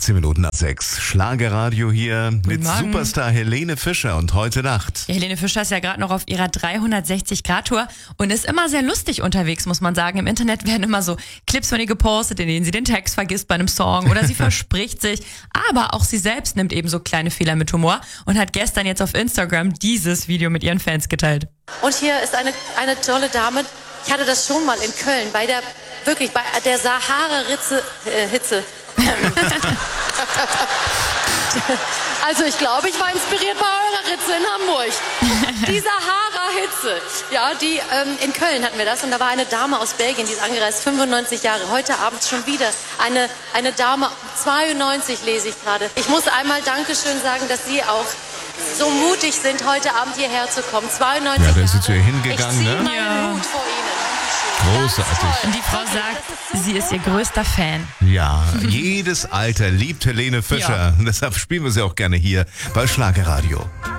18 Minuten nach 6. Schlagerradio hier mit Morgen. Superstar Helene Fischer und heute Nacht. Ja, Helene Fischer ist ja gerade noch auf ihrer 360-Grad-Tour und ist immer sehr lustig unterwegs, muss man sagen. Im Internet werden immer so Clips von ihr gepostet, in denen sie den Text vergisst bei einem Song oder sie verspricht sich. Aber auch sie selbst nimmt eben so kleine Fehler mit Humor und hat gestern jetzt auf Instagram dieses Video mit ihren Fans geteilt. Und hier ist eine tolle Dame. Ich hatte das schon mal in Köln bei der Sahara-Hitze. Also ich glaube, ich war inspiriert bei eurer Ritze in Hamburg. Die Sahara-Hitze. Ja, in Köln hatten wir das und da war eine Dame aus Belgien, die ist angereist, 95 Jahre. Heute Abend schon wieder eine Dame, 92 lese ich gerade. Ich muss einmal Dankeschön sagen, dass Sie auch so mutig sind, heute Abend hierher zu kommen. 92 Ja, da Jahre. sind Sie hingegangen, Ich ziehe ne? meinen Ja. Hut vor Ihnen. Großartig. Und die Frau sagt, sie ist ihr größter Fan. Ja, jedes Alter liebt Helene Fischer. Ja. Und deshalb spielen wir sie auch gerne hier bei Schlagerradio.